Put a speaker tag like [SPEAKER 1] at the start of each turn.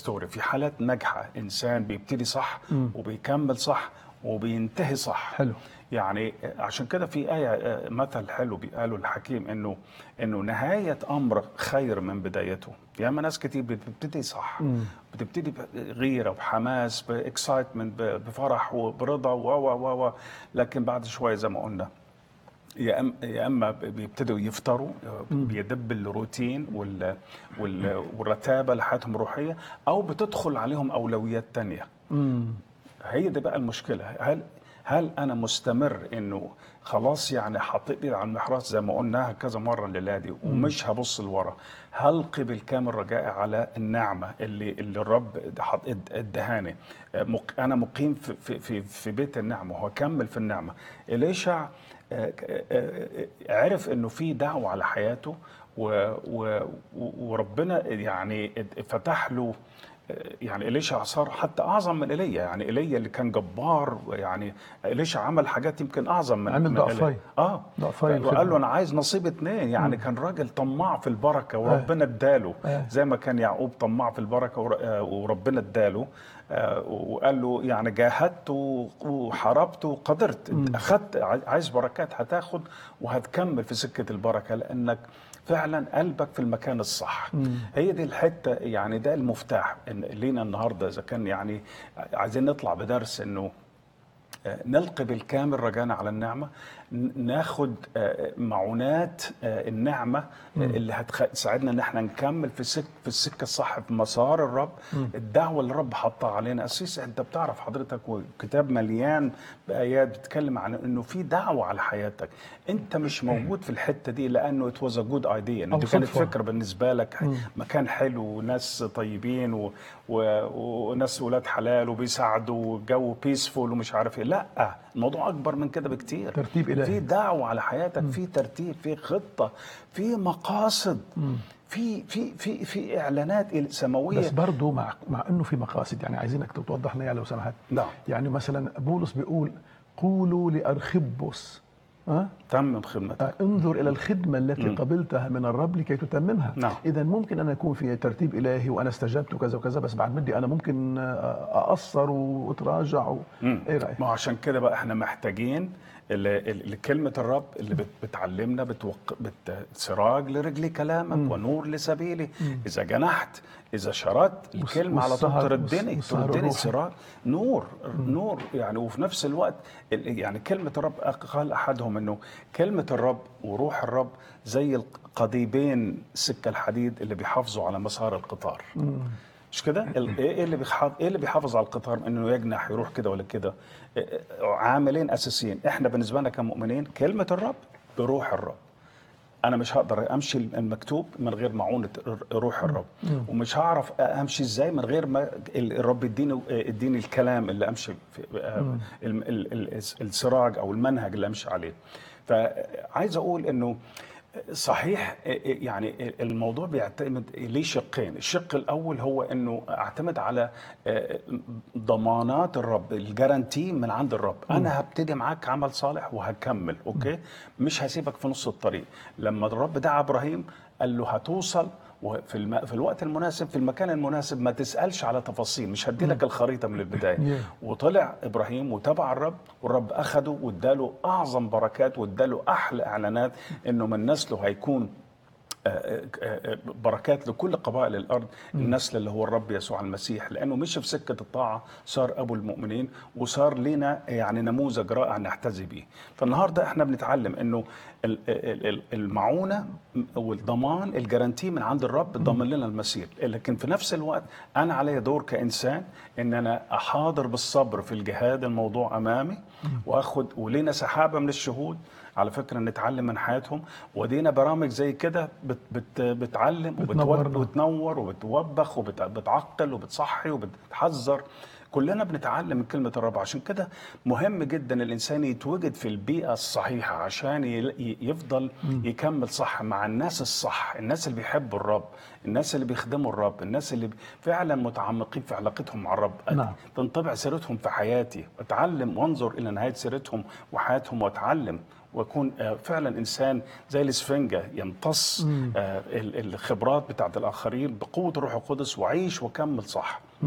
[SPEAKER 1] ستوري، في حالات ناجحه، انسان بيبتدي صح وبيكمل صح وبينتهي صح.
[SPEAKER 2] حلو.
[SPEAKER 1] يعني عشان كده في آية مثل حلو بيقالوا الحكيم انه نهاية امر خير من بدايته. ياما ناس كتير بتبتدي صح، بتبتدي بغيرة وبحماس باكسايتمنت بفرح وبرضا و لكن بعد شوية زي ما قلنا يا اما بيبتدوا يفطروا، بيدب الروتين والرتابه لحياتهم الروحيه، او بتدخل عليهم اولويات تانية. هي دي بقى المشكله. هل انا مستمر انه خلاص يعني حطيت ايدي على المحراث زي ما قلناها كذا مره الليله دي ومش هبص لورا؟ هلقي بالكامل رجائي على النعمه اللي الرب ادهاني. انا مقيم في بيت النعمه وهكمل في النعمه. إليشع عرف انه في دعوه على حياته وربنا يعني فتح له. يعني إليشع صار حتى أعظم من إيليا. يعني إيليا اللي كان جبار، يعني إليشع عمل حاجات يمكن أعظم من إيليا. وقال له أنا عايز نصيب 2. يعني كان راجل طماع في البركة وربنا اداله، زي ما كان يعقوب طماع في البركة وربنا اداله. وقال له يعني جاهدت وحاربت وقدرت، أخذت، عايز بركات هتاخد وهتكمل في سكة البركة لأنك فعلا قلبك في المكان الصح. هي دي الحته، يعني ده المفتاح لينا النهارده. اذا كان يعني عايزين نطلع بدرس انه نلقي بالكامل رجانا على النعمه، ناخد معونات النعمه اللي هتساعدنا ان احنا نكمل في السكه الصح في مسار الرب. الدعوه اللي الرب حطها علينا اساس. انت بتعرف حضرتك وكتاب مليان بايات بتتكلم عن انه في دعوه على حياتك. انت مش موجود في الحته دي لانه ات واز ا جود ايديا، انت كانت فكره بالنسبه لك، مكان حلو وناس طيبين وناس ولاد حلال وبيساعدوا وجو بيسفول ومش عارف ايه. لا، الموضوع اكبر من كده بكتير.
[SPEAKER 2] ترتيب إلهي،
[SPEAKER 1] في دعوه على حياتك، في ترتيب، في خطه، في مقاصد، في اعلانات سماويه.
[SPEAKER 2] بس برضه مع انه في مقاصد، يعني عايزينك توضح لنا لو سمحت.
[SPEAKER 1] نعم.
[SPEAKER 2] يعني مثلا بولس بيقول قولوا لأرخبوس
[SPEAKER 1] تمم خدمتك،
[SPEAKER 2] انظر إلى الخدمة التي قبلتها من الرب لكي تتممها.
[SPEAKER 1] نعم.
[SPEAKER 2] إذا ممكن أن يكون في ترتيب إلهي وأنا استجبت وكذا وكذا، بس بعد مدي أنا ممكن أقصر وأتراجع إيه رأيك؟
[SPEAKER 1] ما عشان كده بقى احنا محتاجين كلمة الرب اللي بتعلمنا سراج لرجلي كلامك ونور لسبيلي. إذا جنحت، إذا شردت الكلمة على طول تردني سراج نور يعني. وفي نفس الوقت يعني كلمة الرب قال أحدهم إنه كلمة الرب وروح الرب زي القضيبين سكة الحديد اللي بيحافظوا على مسار القطار. مش كده؟ ايه اللي بيحافظ على القطار انه يجنح يروح كده ولا كده؟ عاملين اساسيين. احنا بالنسبه لنا كمؤمنين كلمه الرب بروح الرب. انا مش هقدر امشي المكتوب من غير معونه روح الرب، ومش هعرف امشي ازاي من غير ما الرب يديني الكلام اللي امشي السراج او المنهج اللي امشي عليه. فعايز اقول انه صحيح، يعني الموضوع بيعتمد ليه شقين. الشق الاول هو انه اعتمد على ضمانات الرب، الجارانتي من عند الرب. انا هبتدي معاك عمل صالح وهكمل، اوكي، مش هسيبك في نص الطريق. لما الرب دعا ابراهيم قال له هتوصل في الوقت المناسب في المكان المناسب، ما تسألش على تفاصيل، مش هدي لك الخريطة من البداية. وطلع إبراهيم وتبع الرب، والرب أخده واداله أعظم بركات واداله أحلى إعلانات إنه من نسله هيكون بركات لكل قبائل الأرض. النسل اللي هو الرب يسوع المسيح، لأنه مش في سكة الطاعة صار أبو المؤمنين وصار لنا يعني نموذج رائع نحتذي به. فالنهاردة احنا بنتعلم أنه المعونة والضمان الجارانتي من عند الرب ضمن لنا المسير، لكن في نفس الوقت أنا علي دور كإنسان أن أنا أحاضر بالصبر في الجهاد. الموضوع أمامي وأخذ، ولينا سحابة من الشهود على فكرة نتعلم من حياتهم، ودينا برامج زي كده بتعلم وبتنور وبتوبخ وبتعقل وبتصحي وبتحذر كلنا بنتعلم من كلمة الرب. عشان كده مهم جدا الإنسان يتوجد في البيئة الصحيحة عشان يفضل يكمل صح مع الناس الصح، الناس اللي بيحبوا الرب، الناس اللي بيخدموا الرب، الناس اللي فعلا متعمقين في علاقتهم مع الرب.
[SPEAKER 2] نعم.
[SPEAKER 1] تنطبع سيرتهم في حياتي، أتعلم وانظر إلى نهاية سيرتهم وحياتهم وأتعلم ويكون فعلا إنسان زي الإسفنجة يمتص الخبرات بتاعت الآخرين بقوة الروح القدس وعيش وكمل صح.